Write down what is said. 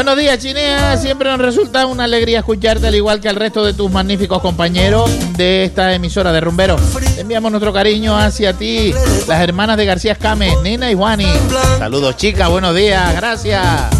Buenos días, Chinea. Siempre nos resulta una alegría escucharte, al igual que al resto de tus magníficos compañeros de esta emisora de Rumberos. Te enviamos nuestro cariño hacia ti, las hermanas de García Escame, Nina y Juani. Saludos, chicas. Buenos días. Gracias.